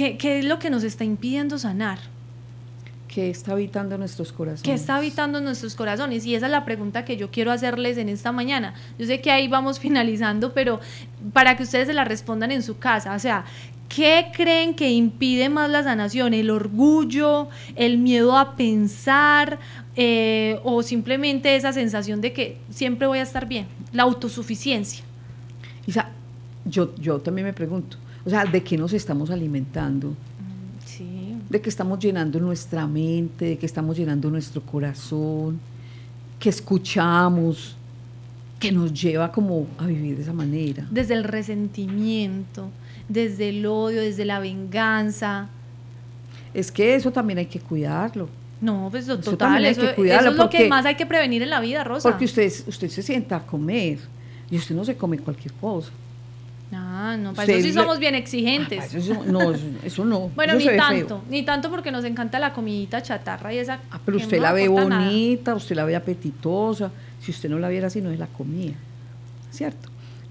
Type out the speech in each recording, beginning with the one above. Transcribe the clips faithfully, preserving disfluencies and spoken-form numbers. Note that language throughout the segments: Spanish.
¿qué, qué es lo que nos está impidiendo sanar? ¿Qué está habitando nuestros corazones? ¿Qué está habitando nuestros corazones? Y esa es la pregunta que yo quiero hacerles en esta mañana. Yo sé que ahí vamos finalizando, pero para que ustedes se la respondan en su casa. O sea, ¿qué creen que impide más la sanación? ¿El orgullo, el miedo a pensar, eh, o simplemente esa sensación de que siempre voy a estar bien? La autosuficiencia. Isa, yo, yo también me pregunto, o sea, ¿de qué nos estamos alimentando? Sí. De que estamos llenando nuestra mente, de que estamos llenando nuestro corazón, que escuchamos, que nos lleva como a vivir de esa manera. Desde el resentimiento, desde el odio, desde la venganza. Es que eso también hay que cuidarlo. No, pues Eso total, también hay eso, que cuidarlo, eso es lo porque- que más hay que prevenir en la vida, Rosa. Porque usted, usted se sienta a comer y usted no se come cualquier cosa. Ah, no, para Usted eso sí le- somos bien exigentes. Ah, eso, no, eso, eso no. Bueno, eso ni se ve tanto, feo. ni tanto porque nos encanta la comidita chatarra y esa. Ah, pero que usted no la ve aporta nada. bonita, usted la ve apetitosa. Si usted no la viera así, no es la comida, ¿cierto?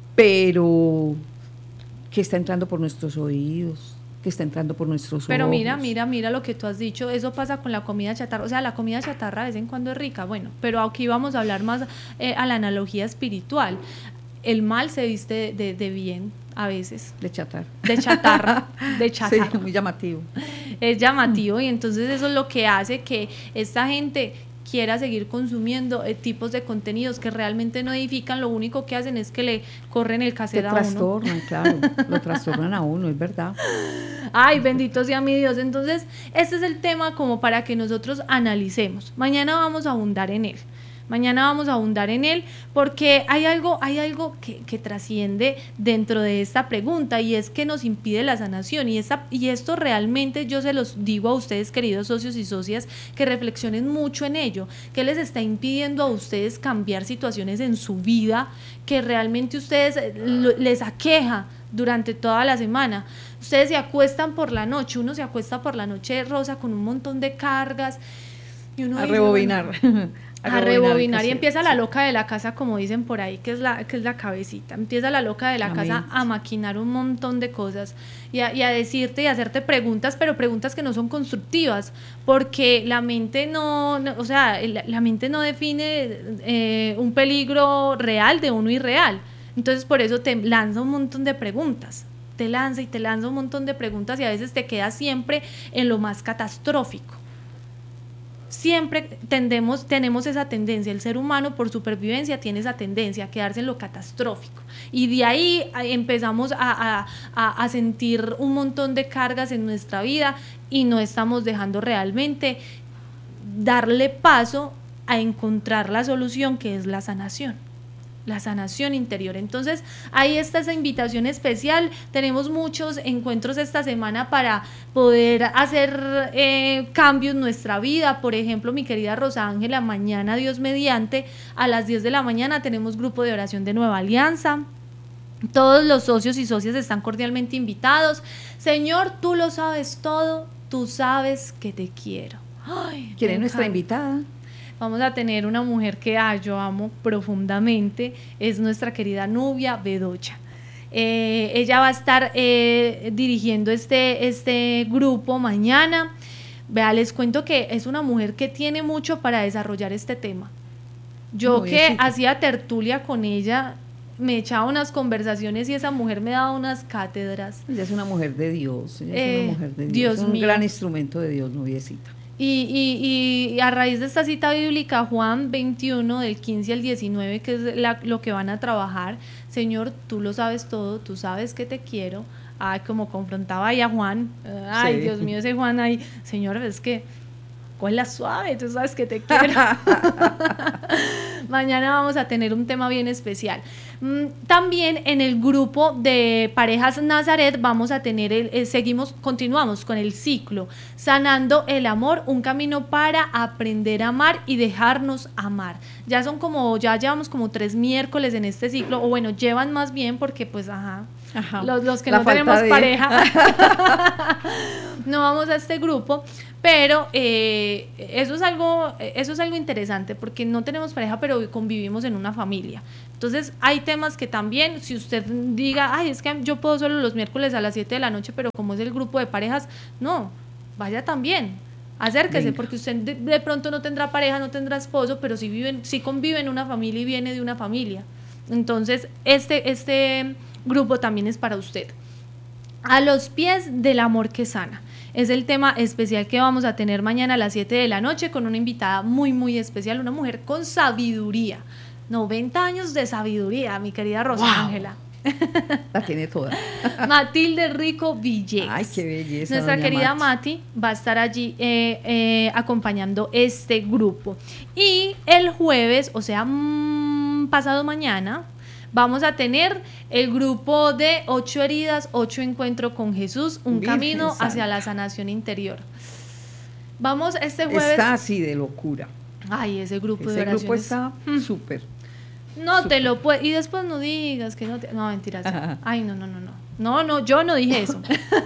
Pero, ¿qué está entrando por nuestros oídos? ¿Qué está entrando por nuestros Pero ojos? mira, mira, mira lo que tú has dicho, eso pasa con la comida chatarra, o sea, la comida chatarra de vez en cuando es rica, bueno, pero aquí vamos a hablar más eh, a la analogía espiritual. El mal se viste de, de, de bien a veces, De chatar. de chatarra, de chatarra. Sí, muy llamativo. Es llamativo y entonces eso es lo que hace que esta gente quiera seguir consumiendo eh, tipos de contenidos que realmente no edifican, lo único que hacen es que le corren el Te cassette a uno. trastornan, claro, lo trastornan a uno, es verdad. Ay, bendito sea mi Dios. Entonces, este es el tema como para que nosotros analicemos. Mañana vamos a abundar en él. Mañana vamos a abundar en él porque hay algo, hay algo que, que trasciende dentro de esta pregunta y es que nos impide la sanación y, esta, y esto realmente yo se los digo a ustedes, queridos socios y socias, que reflexionen mucho en ello. ¿Qué les está impidiendo a ustedes cambiar situaciones en su vida que realmente ustedes lo, les aqueja durante toda la semana? Ustedes se acuestan por la noche, uno se acuesta por la noche, Rosa, con un montón de cargas y uno A dice, rebobinar. bueno, a rebobinar y sí, empieza sí. la loca de la casa, como dicen por ahí, que es la, que es la cabecita, empieza la loca de la La casa mente. a maquinar un montón de cosas y a, y a decirte y a hacerte preguntas, pero preguntas que no son constructivas, porque la mente no, no o sea, la, la mente no define eh, un peligro real de uno irreal, entonces por eso te lanza un montón de preguntas, te lanza y te lanza un montón de preguntas y a veces te quedas siempre en lo más catastrófico. Siempre tendemos, tenemos esa tendencia, el ser humano por supervivencia tiene esa tendencia a quedarse en lo catastrófico y de ahí empezamos a, a, a, a sentir un montón de cargas en nuestra vida y no estamos dejando realmente darle paso a encontrar la solución, que es la sanación. La sanación interior. Entonces ahí está esa invitación especial. Tenemos muchos encuentros esta semana para poder hacer eh, cambios en nuestra vida. Por ejemplo, mi querida Rosa Ángela, mañana, Dios mediante, a las diez de la mañana tenemos grupo de oración de Nueva Alianza. Todos los socios y socias están cordialmente invitados. Señor, tú lo sabes todo, tú sabes que te quiero. Ay, ¿Quién es nuestra invitada? Vamos a tener una mujer que ah, yo amo profundamente, es nuestra querida Nubia Bedoya. Eh, ella va a estar eh, dirigiendo este, este grupo mañana. Vea, les cuento que es una mujer que tiene mucho para desarrollar este tema. Yo Muy que éxito. hacía tertulia con ella, me echaba unas conversaciones y esa mujer me daba unas cátedras. Ella es una mujer de Dios, ella Eh, es una mujer de Dios, Dios es un mío. gran instrumento de Dios, noviecita. Y, y, y a raíz de esta cita bíblica, Juan veintiuno, del quince al diecinueve, que es la, lo que van a trabajar, Señor, tú lo sabes todo, tú sabes que te quiero. Ay, como confrontaba ahí a Juan, ay, Sí. Dios mío, ese Juan ahí, Señor, es que la suave, tú sabes que te quiero. Mañana vamos a tener un tema bien especial. También en el grupo de Parejas Nazaret vamos a tener, el, eh, seguimos, continuamos con el ciclo, Sanando el Amor, un camino para aprender a amar y dejarnos amar. Ya son como, ya llevamos como tres miércoles en este ciclo, o bueno, llevan más bien porque pues, ajá, Ajá. los, los que La no falta tenemos de- pareja. no vamos a este grupo, pero eh, eso es algo, eso es algo interesante, porque no tenemos pareja, pero convivimos en una familia. Entonces hay temas que también, si usted diga, ay, es que yo puedo solo los miércoles a las siete de la noche, pero como es el grupo de parejas, no, vaya también, acérquese. Venga. Porque usted de, de pronto no tendrá pareja, no tendrá esposo, pero sí, viven, sí convive en una familia y viene de una familia. Entonces este, este grupo también es para usted. A los pies del amor que sana. Es el tema especial que vamos a tener mañana a las siete de la noche con una invitada muy, muy especial, una mujer con sabiduría. noventa años de sabiduría, mi querida Rosa Ángela. Wow. La tiene toda. Matilde Rico Villegas. Ay, qué belleza. Nuestra querida Mati. Mati va a estar allí eh, eh, acompañando este grupo. Y el jueves, o sea, mmm, pasado mañana, vamos a tener el grupo de ocho heridas, ocho encuentros con Jesús, un Virgen camino Santa. Hacia la sanación interior. Vamos este jueves. Está así de locura. Ay, ese grupo ese de oraciones. Ese grupo está mm. súper. No súper. Te lo puedes. Y después no digas que no te. No, mentiras. Ajá. Ay, no, no, no, no. No, no, yo no dije eso.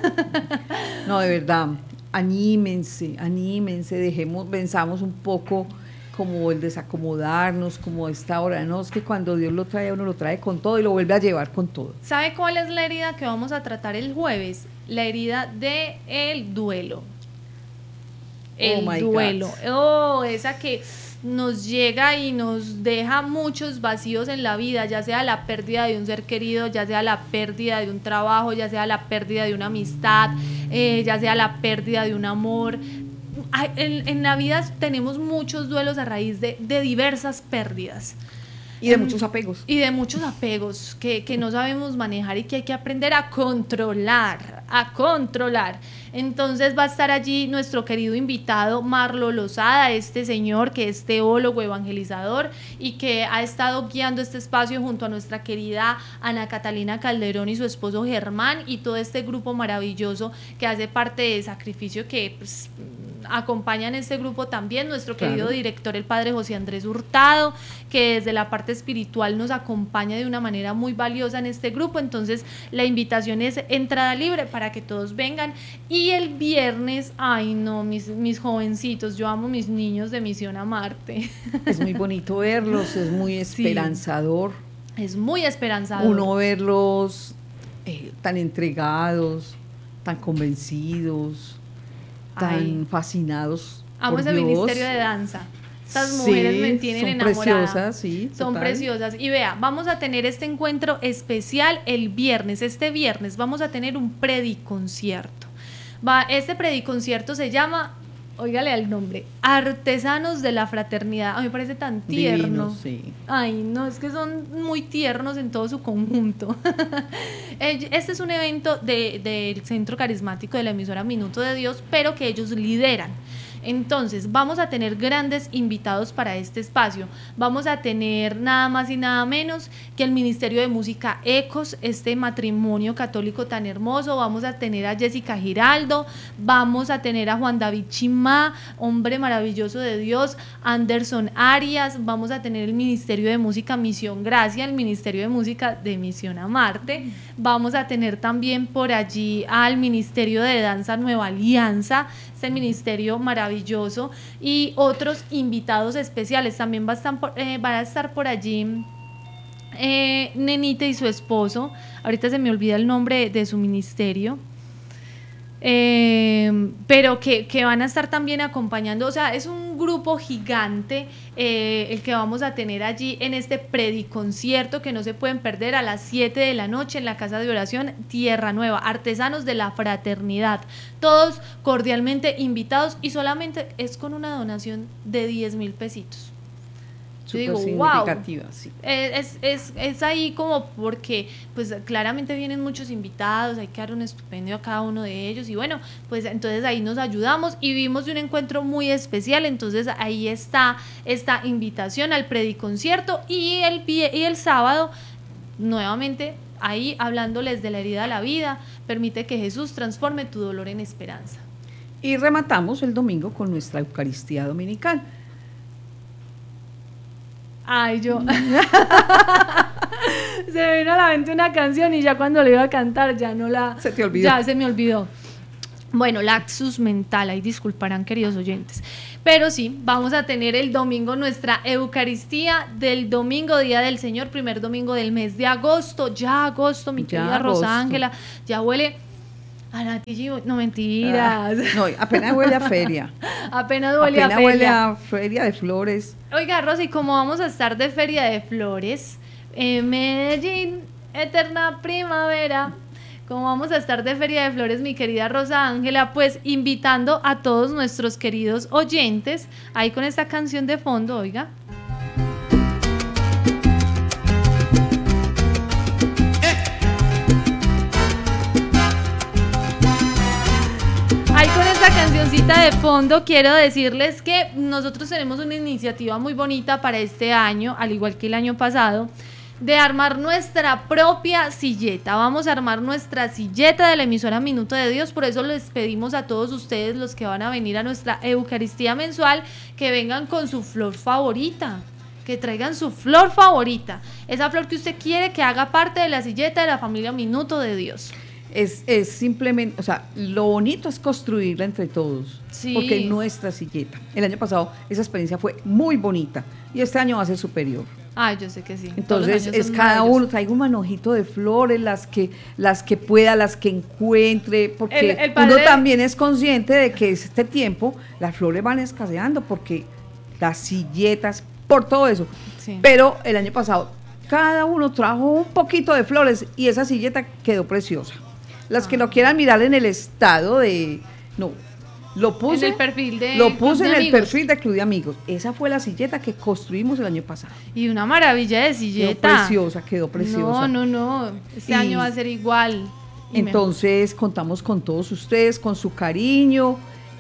No, de verdad. Anímense, anímense, dejemos, pensamos un poco como el desacomodarnos, como esta hora, no, es que cuando Dios lo trae, uno lo trae con todo y lo vuelve a llevar con todo. ¿Sabe cuál es la herida que vamos a tratar el jueves? La herida de el duelo. El oh duelo. God. Oh, esa que nos llega y nos deja muchos vacíos en la vida, ya sea la pérdida de un ser querido, ya sea la pérdida de un trabajo, ya sea la pérdida de una amistad, eh, ya sea la pérdida de un amor. En, en la vida tenemos muchos duelos a raíz de, de diversas pérdidas. Y de muchos apegos. Y de muchos apegos que, que no sabemos manejar y que hay que aprender a controlar, a controlar. Entonces va a estar allí nuestro querido invitado Marlo Lozada, este señor que es teólogo, evangelizador y que ha estado guiando este espacio junto a nuestra querida Ana Catalina Calderón y su esposo Germán y todo este grupo maravilloso que hace parte de Sacrificio, que pues, acompañan este grupo también, nuestro querido claro. director, el padre José Andrés Hurtado, que desde la parte espiritual nos acompaña de una manera muy valiosa en este grupo. Entonces la invitación es entrada libre para que todos vengan. Y el viernes, ay no, mis, mis jovencitos, yo amo mis niños de Misión a Marte. Es muy bonito verlos, es muy esperanzador. Sí, es muy esperanzador. Uno verlos eh, tan entregados, tan convencidos, tan Ay. fascinados. Amo ese Dios. Ministerio de danza. Estas mujeres sí, me tienen son enamorada. Preciosas, sí, son total. preciosas. Y vea, vamos a tener este encuentro especial el viernes. Este viernes vamos a tener un prediconcierto. Va, este prediconcierto se llama, óigale al nombre, Artesanos de la Fraternidad. A mí me parece tan tierno. Divino, sí. Ay, no, es que son muy tiernos en todo su conjunto. Este es un evento de, del Centro Carismático de la emisora Minuto de Dios, pero que ellos lideran. Entonces vamos a tener grandes invitados para este espacio. Vamos a tener nada más y nada menos que el Ministerio de Música Ecos, este matrimonio católico tan hermoso. Vamos a tener a Jessica Giraldo, vamos a tener a Juan David Chimá, hombre maravilloso de Dios, Anderson Arias, vamos a tener el Ministerio de Música Misión Gracia, el Ministerio de Música de Misión a Marte, vamos a tener también por allí al Ministerio de Danza Nueva Alianza, este ministerio maravilloso, y otros invitados especiales. También va a estar por, eh, va a estar por allí eh, Nenita y su esposo, ahorita se me olvida el nombre de su ministerio, eh, pero que, que van a estar también acompañando. O sea, es un grupo gigante eh, el que vamos a tener allí en este prediconcierto que no se pueden perder a las siete de la noche en la Casa de Oración Tierra Nueva, Artesanos de la Fraternidad, todos cordialmente invitados, y solamente es con una donación de diez mil pesitos. Yo digo, significativa, wow, sí. es, es, es ahí como porque pues claramente vienen muchos invitados, hay que dar un estipendio a cada uno de ellos, y bueno, pues entonces ahí nos ayudamos y vimos de un encuentro muy especial. Entonces ahí está esta invitación al prediconcierto, y el, y el sábado nuevamente ahí hablándoles de la herida de la vida. Permite que Jesús transforme tu dolor en esperanza. Y rematamos el domingo con nuestra Eucaristía Dominical. Ay, yo se me vino a la mente una canción y ya cuando le iba a cantar ya no la... Se te olvidó. Ya se me olvidó. Bueno, lapsus mental, ahí disculparán, queridos oyentes. Pero sí, vamos a tener el domingo nuestra Eucaristía del domingo, Día del Señor, primer domingo del mes de agosto. Ya agosto, mi Ya querida agosto. Rosa Ángela, ya huele a natilla. No, mentiras. Ah, no, apenas huele a feria. Apenas huele apenas a feria. huele a feria de flores. Oiga, Rosa, y como vamos a estar de Feria de Flores, en Medellín, eterna primavera, como vamos a estar de Feria de Flores, mi querida Rosa Ángela, pues invitando a todos nuestros queridos oyentes, ahí con esta canción de fondo, oiga. Ahí con esta cancioncita de fondo quiero decirles que nosotros tenemos una iniciativa muy bonita para este año, al igual que el año pasado, de armar nuestra propia silleta. Vamos a armar nuestra silleta de la emisora Minuto de Dios, por eso les pedimos a todos ustedes, los que van a venir a nuestra Eucaristía mensual, que vengan con su flor favorita, que traigan su flor favorita, esa flor que usted quiere que haga parte de la silleta de la familia Minuto de Dios. Es, es simplemente, o sea, lo bonito es construirla entre todos, Sí. porque es nuestra silleta. El año pasado esa experiencia fue muy bonita y este año va a ser superior. Ay, yo sé que sí. Entonces es cada uno, traiga un manojito de flores, las que, las que pueda, las que encuentre, porque El- el padre- uno también es consciente de que este tiempo las flores van escaseando, porque las silletas, por todo eso. Sí. Pero el año pasado cada uno trajo un poquito de flores y esa silleta quedó preciosa. Las que Ah. lo quieran mirar en el estado de... No, lo puse En el perfil de Lo Club puse de en el Amigos. perfil de Club de Amigos. Esa fue la silleta que construimos el año pasado. Y una maravilla de Quedó silleta. preciosa, quedó preciosa. No, no, no. Este Y año va a ser igual. y Entonces contamos con todos ustedes, con su cariño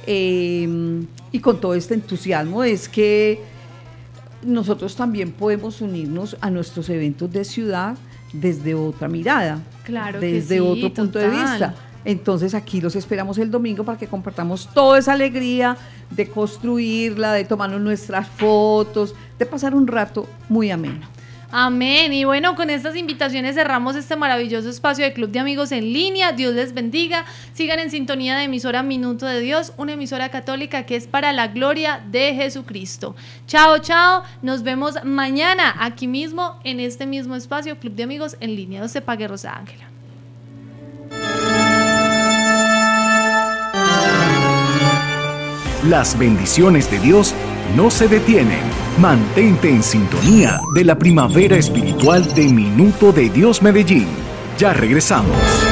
eh, y con todo este entusiasmo. Es que nosotros también podemos unirnos a nuestros eventos de ciudad desde otra mirada, Claro que desde sí, otro punto de total. vista. Entonces aquí los esperamos el domingo para que compartamos toda esa alegría de construirla, de tomarnos nuestras fotos, de pasar un rato muy ameno. Amén. Y bueno, con estas invitaciones cerramos este maravilloso espacio de Club de Amigos en línea. Dios les bendiga. Sigan en sintonía de emisora Minuto de Dios, una emisora católica que es para la gloria de Jesucristo. Chao, chao. Nos vemos mañana aquí mismo en este mismo espacio, Club de Amigos en línea. Dios te pague, Rosa Ángela. Las bendiciones de Dios no se detienen. Mantente en sintonía de la primavera espiritual de Minuto de Dios Medellín. Ya regresamos.